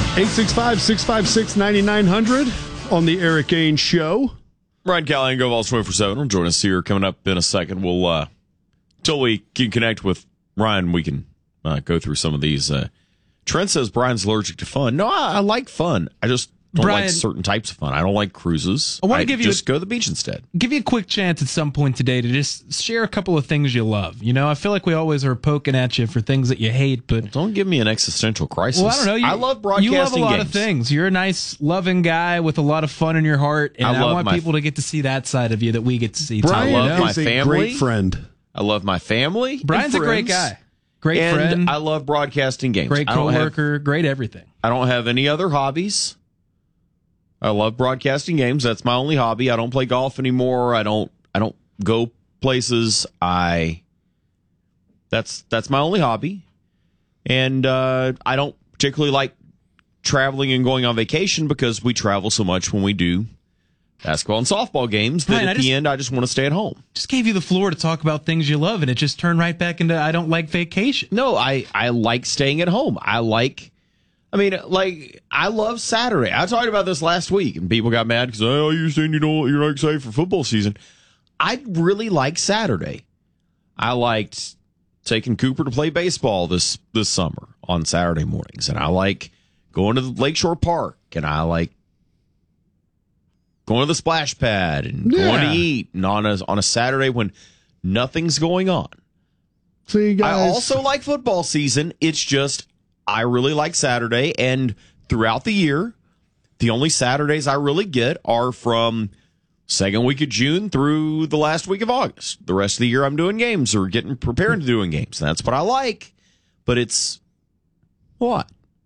865-656-9900 on the Eric Gaines Show. Ryan Callahan, GoVols 24/7 will join us here coming up in a second. We'll, until we can connect with Ryan, we can go through some of these. Trent says Brian's allergic to fun. No, I like fun. I just don't like certain types of fun. I don't like cruises. I want to give you just go to the beach instead. Give you a quick chance at some point today to just share a couple of things you love. You know, I feel like we always are poking at you for things that you hate, but don't give me an existential crisis. Well, I don't know. I love broadcasting. You love a lot games. of things. You're a nice, loving guy with a lot of fun in your heart, and I want people to get to see that side of you that we get to see. Brian I love my is a family. great friend. I love my family. Brian's a great guy. Great friend. I love broadcasting games. Great coworker. Great everything. I don't have any other hobbies. I love broadcasting games. That's my only hobby. I don't play golf anymore. I don't go places. That's my only hobby. And I don't particularly like traveling and going on vacation because we travel so much when we do basketball and softball games that at the end I just want to stay at home. Just gave you the floor to talk about things you love, and it just turned right back into I don't like vacation. No, I like staying at home. I love Saturday. I talked about this last week, and people got mad because, oh, you're saying you're not excited for football season. I really like Saturday. I liked taking Cooper to play baseball this summer on Saturday mornings, and I like going to the Lakeshore Park, and I like going to the splash pad and going to eat, and on a Saturday when nothing's going on. See, guys. I also like football season. It's just I really like Saturday, and throughout the year, the only Saturdays I really get are from second week of June through the last week of August. The rest of the year I'm doing games or getting prepared to doing games. That's what I like. But it's what?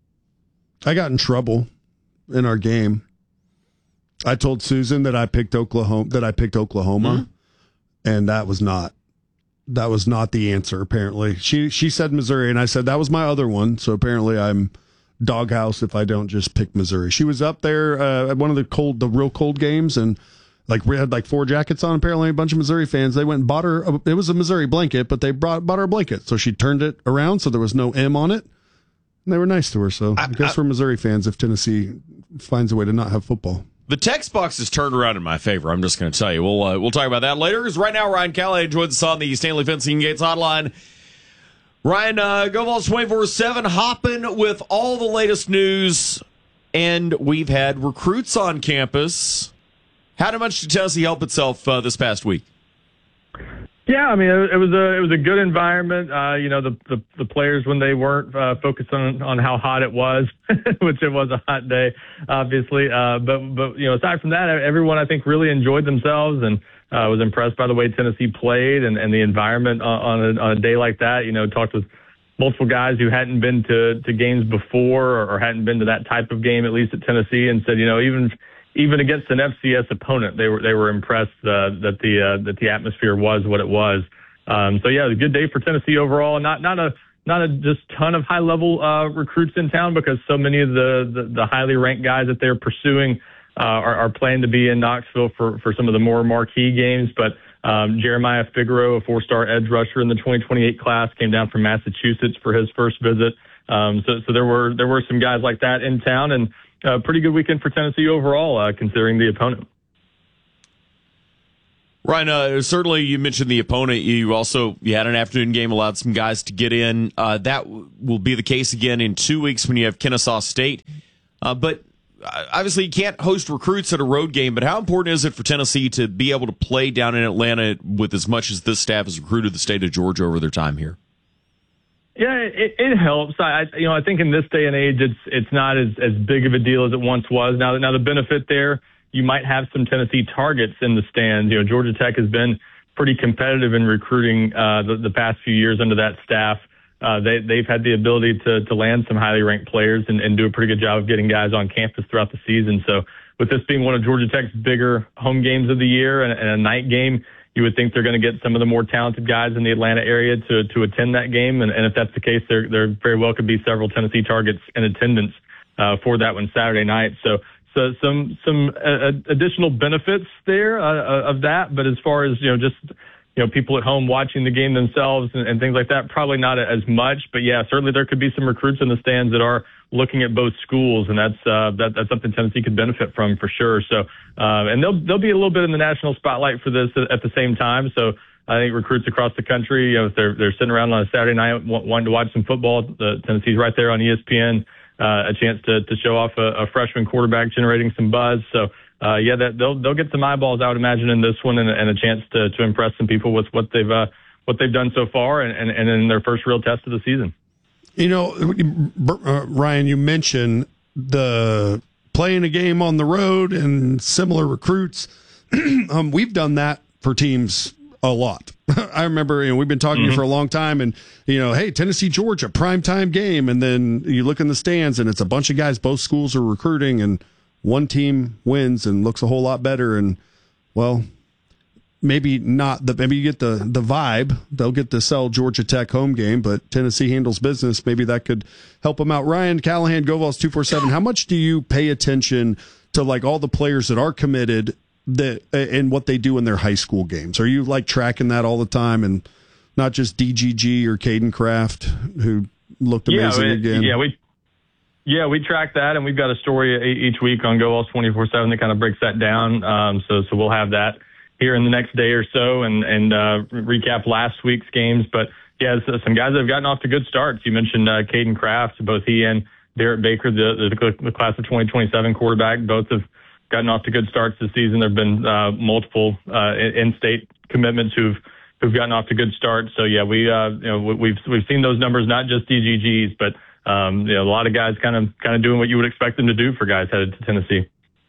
I got in trouble in our game. I told Susan that I picked Oklahoma, Mm-hmm. and that was not the answer, apparently. She said Missouri, and I said that was my other one, so apparently I'm doghouse if I don't just pick Missouri. She was up there at one of the real cold games, and we had 4 jackets on, apparently a bunch of Missouri fans. They went and bought her, it was a Missouri blanket, but they bought her a blanket, so she turned it around so there was no M on it, and they were nice to her, so I guess we're Missouri fans if Tennessee finds a way to not have football. The text box has turned around in my favor. I'm just going to tell you. We'll talk about that later. Because right now, Ryan Callahan joins us on the Stanley Fencing Gates hotline. Ryan, GoVols 24/7 hopping with all the latest news. And we've had recruits on campus. How much did Tennessee help itself this past week? Yeah, I mean, it was a good environment. The players, when they weren't focused on how hot it was, which it was a hot day, obviously. But aside from that, everyone I think really enjoyed themselves and was impressed by the way Tennessee played and the environment on a day like that. Talked with multiple guys who hadn't been to games before or hadn't been to that type of game, at least at Tennessee, and said, even against an FCS opponent, they were impressed that the atmosphere was what it was. So yeah, it was a good day for Tennessee overall. Not a just ton of high level recruits in town because so many of the highly ranked guys that they're pursuing are planning to be in Knoxville for some of the more marquee games. But Jeremiah Figueroa, a 4-star edge rusher in the 2028 class, came down from Massachusetts for his first visit. So there were some guys like that in town, and pretty good weekend for Tennessee overall, considering the opponent. Ryan, certainly you mentioned the opponent. You had an afternoon game, allowed some guys to get in. That will be the case again in 2 weeks when you have Kennesaw State. But obviously you can't host recruits at a road game, but how important is it for Tennessee to be able to play down in Atlanta with as much as this staff has recruited the state of Georgia over their time here? Yeah, it helps. I think in this day and age, it's not as big of a deal as it once was. Now the benefit there, you might have some Tennessee targets in the stands. Georgia Tech has been pretty competitive in recruiting the past few years under that staff. They've had the ability to land some highly ranked players and do a pretty good job of getting guys on campus throughout the season. So with this being one of Georgia Tech's bigger home games of the year and a night game, you would think they're going to get some of the more talented guys in the Atlanta area to attend that game. And if that's the case, there very well could be several Tennessee targets in attendance for that one Saturday night. So some additional benefits there of that. But as far as, people at home watching the game themselves and things like that, probably not as much. But yeah, certainly there could be some recruits in the stands that are looking at both schools, and that's something Tennessee could benefit from for sure. So, and they'll be a little bit in the national spotlight for this at the same time. So I think recruits across the country, if they're sitting around on a Saturday night wanting to watch some football, Tennessee's right there on ESPN, a chance to show off a freshman quarterback generating some buzz. So, they'll get some eyeballs, I would imagine, in this one, and a chance to impress some people with what they've done so far, and in their first real test of the season. Ryan, you mentioned the playing a game on the road and similar recruits. We've done that for teams a lot. I remember, we've been talking for a long time, and hey, Tennessee, Georgia, primetime game, and then you look in the stands, and it's a bunch of guys. Both schools are recruiting, and one team wins and looks a whole lot better. And well, maybe not. Maybe you get the vibe. They'll get to sell Georgia Tech home game, but Tennessee handles business. Maybe that could help them out. Ryan Callahan, GoVols 247. How much do you pay attention to like all the players that are committed and what they do in their high school games? Are you like tracking that all the time, and not just DGG or Caden Kraft, who looked amazing again? We track that, and we've got a story each week on GoVols 24/7 that kind of breaks that down. So we'll have that here in the next day or so, and recap last week's games. But yeah, some guys that have gotten off to good starts. You mentioned Caden Kraft, both he and Derek Baker, the class of 2027 quarterback, both have gotten off to good starts this season. There have been multiple in-state commitments who've gotten off to good starts. So yeah, we've seen those numbers, not just DGGs, but a lot of guys kind of doing what you would expect them to do for guys headed to Tennessee.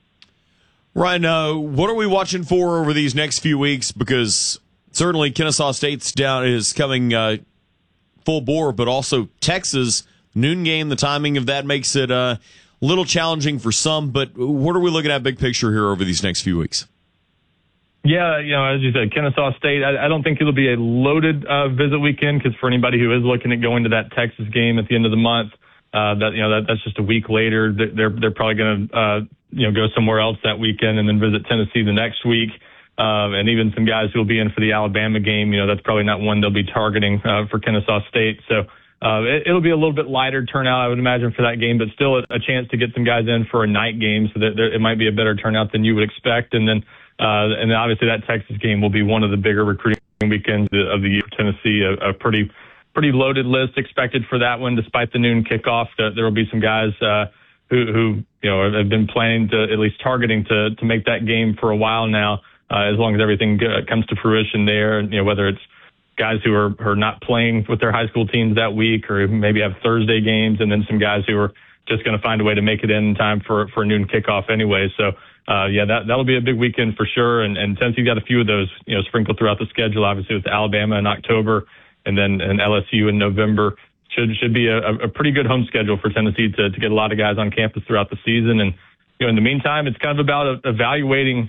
Ryan, what are we watching for over these next few weeks? Because certainly Kennesaw State's down is coming full bore, but also Texas noon game. The timing of that makes it a little challenging for some. But what are we looking at big picture here over these next few weeks? Yeah, as you said, Kennesaw State, I don't think it'll be a loaded visit weekend, because for anybody who is looking at going to that Texas game at the end of the month, that's just a week later. They're probably going to go somewhere else that weekend and then visit Tennessee the next week. And even some guys who will be in for the Alabama game, that's probably not one they'll be targeting for Kennesaw State. So it'll be a little bit lighter turnout, I would imagine, for that game, but still a chance to get some guys in for a night game, so that it might be a better turnout than you would expect. And then obviously that Texas game will be one of the bigger recruiting weekends of the year for Tennessee. A pretty loaded list expected for that one, despite the noon kickoff. There will be some guys who have been planning to, at least targeting to make that game for a while now, as long as everything comes to fruition there. Whether it's guys who are not playing with their high school teams that week, or maybe have Thursday games, and then some guys who are just going to find a way to make it in time for a noon kickoff anyway. So that'll be a big weekend for sure. And Tennessee's got a few of those sprinkled throughout the schedule, obviously with Alabama in October, and then LSU in November. Should be a pretty good home schedule for Tennessee to get a lot of guys on campus throughout the season. And in the meantime, it's kind of about evaluating.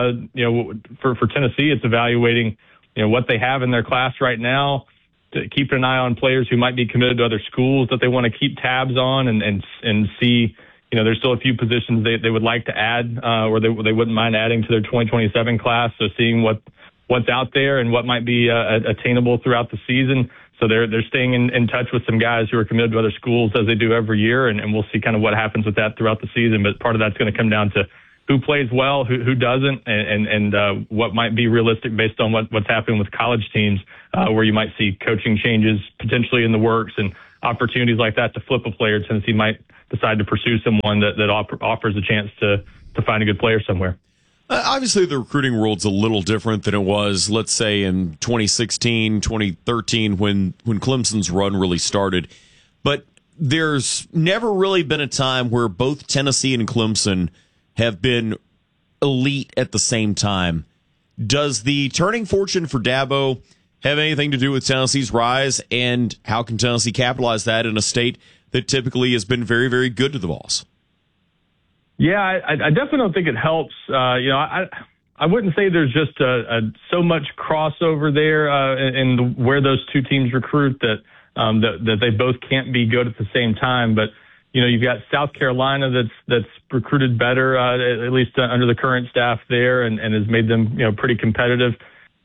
For Tennessee, it's evaluating what they have in their class right now, to keep an eye on players who might be committed to other schools that they want to keep tabs on, and see. There's still a few positions they would like to add, or they wouldn't mind adding to their 2027 class. So seeing what's out there and what might be attainable throughout the season. So they're staying in touch with some guys who are committed to other schools, as they do every year, and we'll see kind of what happens with that throughout the season. But part of that's going to come down to who plays well, who doesn't, and what might be realistic based on what's happening with college teams, where you might see coaching changes potentially in the works, and opportunities like that to flip a player. Tennessee might decide to pursue someone that offers a chance to find a good player somewhere. Obviously, the recruiting world's a little different than it was, let's say, in 2016, 2013, when Clemson's run really started. But there's never really been a time where both Tennessee and Clemson have been elite at the same time. Does the turning fortune for Dabo have anything to do with Tennessee's rise, and how can Tennessee capitalize that in a state that typically has been very, very good to the Vols? Yeah, I definitely don't think it helps. I wouldn't say there's just so much crossover there in where those two teams recruit that they both can't be good at the same time. But you've got South Carolina that's recruited better, at least under the current staff there, and has made them pretty competitive.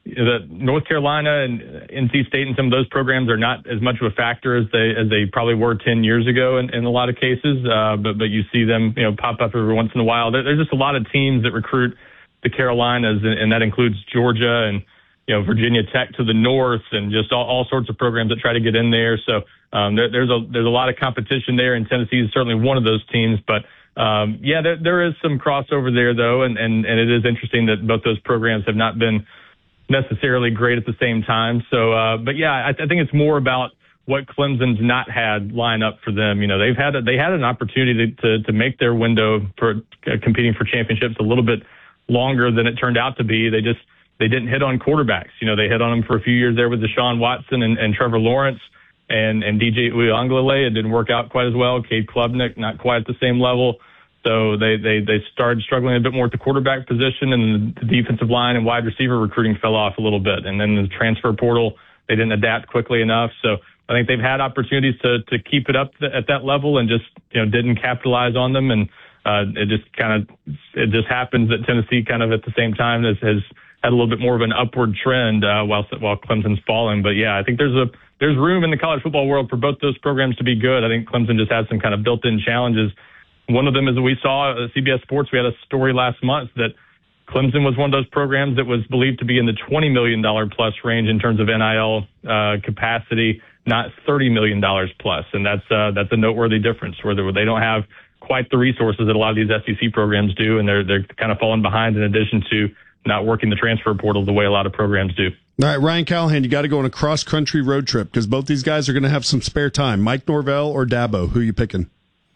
that North Carolina and NC State and some of those programs are not as much of a factor as they probably were 10 years ago in a lot of cases. But you see them, pop up every once in a while. There's just a lot of teams that recruit the Carolinas, and that includes Georgia and, Virginia Tech to the north, and just all sorts of programs that try to get in there. So there's a lot of competition there, and Tennessee is certainly one of those teams. But there is some crossover there, though, and it is interesting that both those programs have not been necessarily great at the same time. So, I think it's more about what Clemson's not had line up for them. They had an opportunity to make their window for competing for championships a little bit longer than it turned out to be. They didn't hit on quarterbacks. They hit on them for a few years there with Deshaun Watson and Trevor Lawrence and DJ Uiagalelei. It didn't work out quite as well. Cade Klubnik, not quite at the same level. So they started struggling a bit more at the quarterback position, and the defensive line and wide receiver recruiting fell off a little bit. And then the transfer portal, they didn't adapt quickly enough. So I think they've had opportunities to keep it up at that level and just, didn't capitalize on them. And it just happens that Tennessee kind of at the same time has had a little bit more of an upward trend while Clemson's falling. But I think there's room in the college football world for both those programs to be good. I think Clemson just has some kind of built-in challenges. One of them is that we saw at CBS Sports, we had a story last month that Clemson was one of those programs that was believed to be in the $20 million plus range in terms of NIL capacity, not $30 million plus. And that's a noteworthy difference where they don't have quite the resources that a lot of these SEC programs do, and they're kind of falling behind in addition to not working the transfer portal the way a lot of programs do. All right, Ryan Callahan, you got to go on a cross-country road trip because both these guys are going to have some spare time. Mike Norvell or Dabo, who are you picking?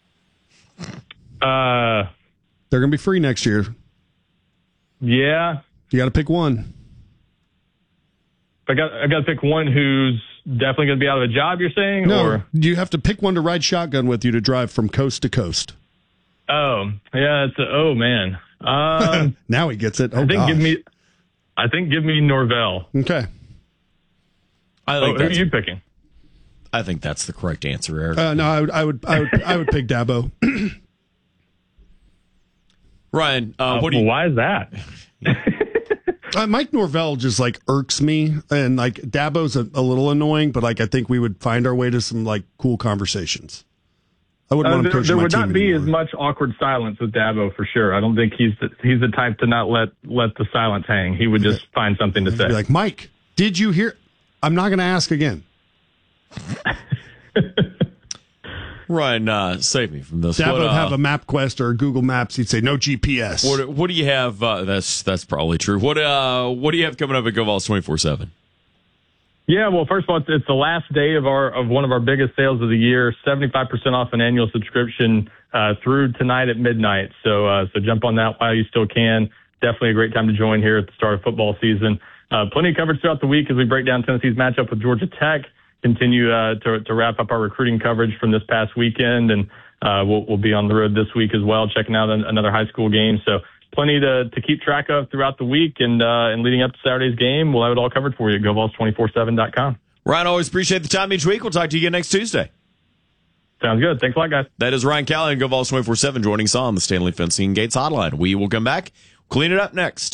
They're going to be free next year. Yeah. You got to pick one. I got to pick one who's definitely going to be out of a job, you're saying? No, or? You have to pick one to ride shotgun with you to drive from coast to coast. Oh, yeah. Man. Now he gets it. I think give me Norvell. Okay. Who are you picking? I think that's the correct answer, Eric. No, I would pick Dabo. Ryan, why is that? Mike Norvell just irks me, and Dabo's a little annoying, but I think we would find our way to some cool conversations. I wouldn't want to coach there my would team not be anymore. as much awkward silence with Dabo for sure. I don't think he's the type to not let the silence hang. He would just find something to say. Be like, Mike, did you hear? I'm not going to ask again. Ryan, save me from this. Dabo would have a MapQuest or Google Maps. He'd say no GPS. What do you have? That's probably true. What do you have coming up at GoVols 24/7? Yeah, well, first of all, it's the last day of one of our biggest sales of the year. 75% off an annual subscription through tonight at midnight. So jump on that while you still can. Definitely a great time to join here at the start of football season. Plenty of coverage throughout the week as we break down Tennessee's matchup with Georgia Tech. Continue to wrap up our recruiting coverage from this past weekend, and we'll be on the road this week as well, checking out another high school game. So plenty to keep track of throughout the week, and leading up to Saturday's game, we'll have it all covered for you at GoVols247.com. Ryan, always appreciate the time each week. We'll talk to you again next Tuesday. Sounds good. Thanks a lot, guys. That is Ryan Callahan, GoVols 24/7, joining us on the Stanley Fencing Gates Hotline. We will come back, clean it up next.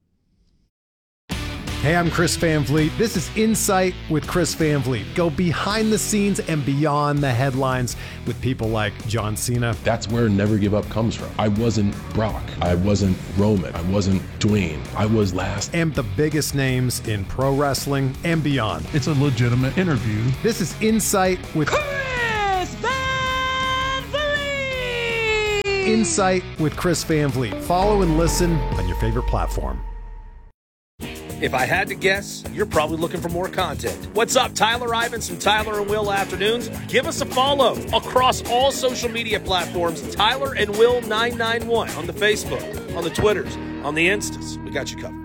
Hey, I'm Chris Van Vliet. This is Insight with Chris Van Vliet. Go behind the scenes and beyond the headlines with people like John Cena. That's where Never Give Up comes from. I wasn't Brock. I wasn't Roman. I wasn't Dwayne. I was last. And the biggest names in pro wrestling and beyond. It's a legitimate interview. This is Insight with Chris Van Vliet. Insight with Chris Van Vliet. Follow and listen on your favorite platform. If I had to guess, you're probably looking for more content. What's up, Tyler Ivins from Tyler and Will Afternoons? Give us a follow across all social media platforms. Tyler and Will 991 on the Facebook, on the Twitters, on the Instas. We got you covered.